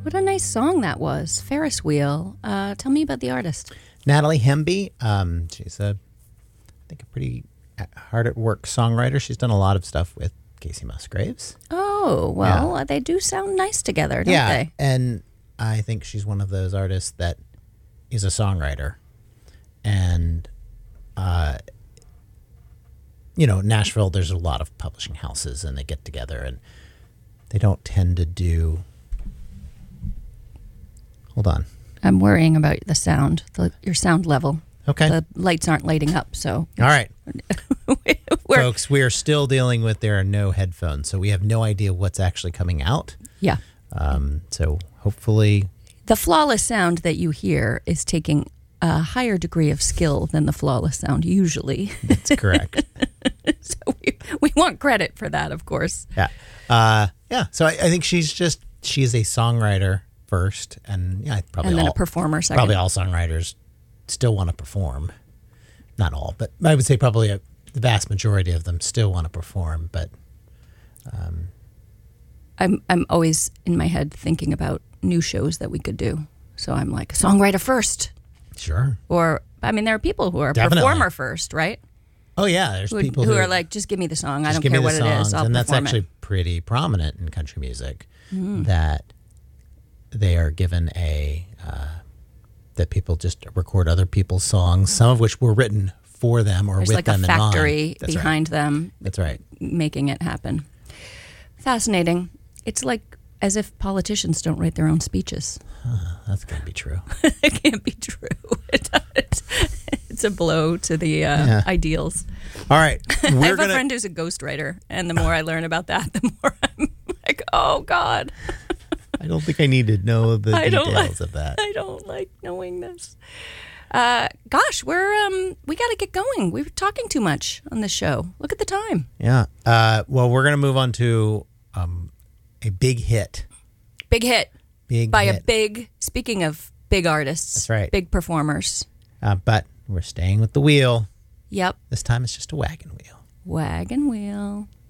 What a nice song that was. Ferris Wheel. Tell me about the artist. Natalie Hemby. She's I think a pretty hard at work songwriter. She's done a lot of stuff with Casey Musgraves. Oh, well, they do sound nice together, don't they? And I think she's one of those artists that is a songwriter. And, Nashville, there's a lot of publishing houses, and they get together, and they don't tend to do... Hold on. I'm worrying about the sound, your sound level. Okay. The lights aren't lighting up, so... All right. Folks, we are still dealing with there are no headphones, so we have no idea what's actually coming out. Yeah. So hopefully... The flawless sound that you hear is taking a higher degree of skill than the flawless sound usually. That's correct. So we want credit for that, of course. Yeah. So I think she's a songwriter first, and probably and then a performer second. Probably all songwriters still want to perform. Not all, but I would say probably the vast majority of them still want to perform. But I'm always in my head thinking about new shows that we could do. So I'm like, songwriter first. Sure. Or, there are people who are Definitely. performer first, right? Oh, yeah. There's people who are like, just give me the song. I don't care what it is. I'll and that's perform actually it. pretty prominent in country music, that they are given that people just record other people's songs, some of which were written for them or There's with like them a in mind. factory That's behind right. them. That's right. Making it happen. Fascinating. It's like as if politicians don't write their own speeches. That's got to be true. It can't be true. It's a blow to the ideals. All right. I have a friend who's a ghostwriter, and the more I learn about that, the more I'm like, oh, God. I don't think I need to know the details of that. I don't like knowing this. Gosh, we got to get going. We were talking too much on this show. Look at the time. Yeah. Well, we're going to move on to a big hit. Big hit. Speaking of big artists. That's right. Big performers. But we're staying with the wheel. Yep. This time it's just a wagon wheel. Wagon wheel.